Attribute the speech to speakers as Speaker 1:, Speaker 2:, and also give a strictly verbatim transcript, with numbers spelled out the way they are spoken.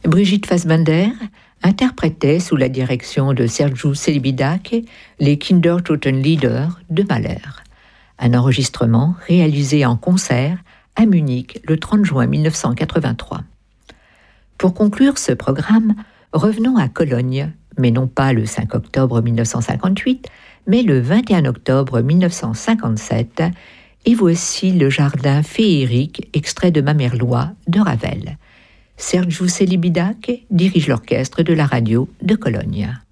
Speaker 1: Brigitte Fassbaender interprétait sous la direction de Sergiu Celibidache les Kindertotenlieder de Mahler, un enregistrement réalisé en concert à Munich le trente juin mille neuf cent quatre-vingt-trois. Pour conclure ce programme, revenons à Cologne, mais non pas le cinq octobre mille neuf cent cinquante-huit, mais le vingt et un octobre mille neuf cent cinquante-sept, et voici le jardin féerique extrait de Mamerlois de Ravel. Sergiu Celibidache dirige l'orchestre de la radio de Cologne.